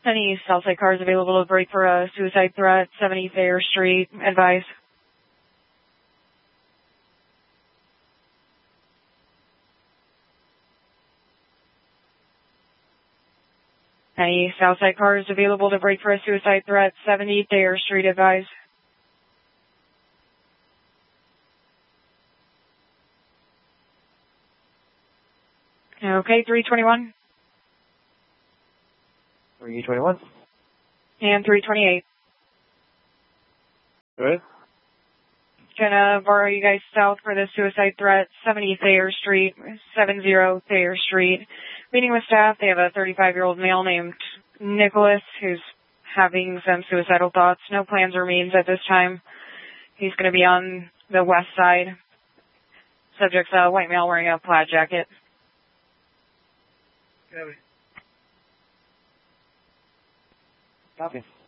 Any Southside cars available to break for a suicide threat, 70 Thayer Street, advise. Any Southside cars available to break for a suicide threat, 70 Thayer Street, advise. Okay, 321. 321. And 328. Good. Gonna borrow you guys south for the suicide threat, 70 Thayer Street, 70 Thayer Street. Meeting with staff, they have a 35-year-old male named Nicholas who's having some suicidal thoughts. No plans or means at this time. He's gonna be on the west side. Subject's a white male wearing a plaid jacket. Copy.